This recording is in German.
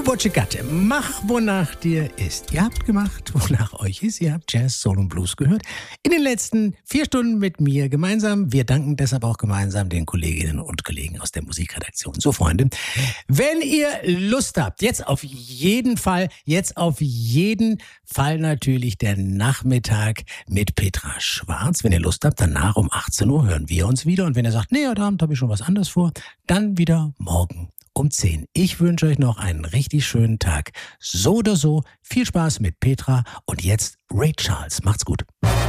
Butchigatte, mach, wonach dir ist. Ihr habt gemacht, wonach euch ist. Ihr habt Jazz, Soul und Blues gehört. In den letzten 4 Stunden mit mir gemeinsam. Wir danken deshalb auch gemeinsam den Kolleginnen und Kollegen aus der Musikredaktion. So, Freunde, wenn ihr Lust habt, jetzt auf jeden Fall natürlich der Nachmittag mit Petra Schwarz. Wenn ihr Lust habt, danach um 18 Uhr hören wir uns wieder. Und wenn ihr sagt, nee, heute Abend habe ich schon was anderes vor, dann wieder morgen um 10. Ich wünsche euch noch einen richtig schönen Tag. So oder so, viel Spaß mit Petra und jetzt Ray Charles. Macht's gut.